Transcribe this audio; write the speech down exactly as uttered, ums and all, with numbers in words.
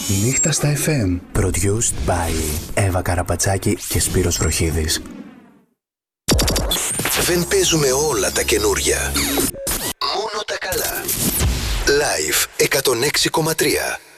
Νύχτα στα εφ εμ. Produced by Εύα Καραπατσάκη και Σπύρος Βροχίδης. Δεν παίζουμε όλα τα καινούρια. Μόνο τα καλά. Live εκατόν έξι κόμμα τρία.